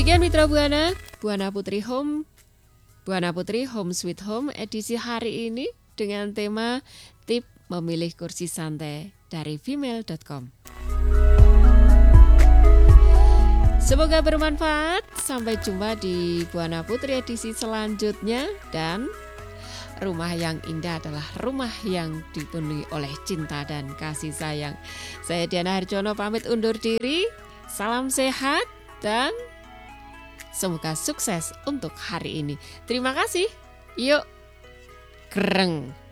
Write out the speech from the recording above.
Demikian Mitra Buana, Buana Putri Home Sweet Home edisi hari ini dengan tema tip memilih kursi santai dari female.com. Semoga bermanfaat. Sampai jumpa di Buana Putri edisi selanjutnya. Dan rumah yang indah adalah rumah yang dipenuhi oleh cinta dan kasih sayang. Saya Diana Harjono pamit undur diri. Salam sehat dan semoga sukses untuk hari ini. Terima kasih. Yuk, kereng.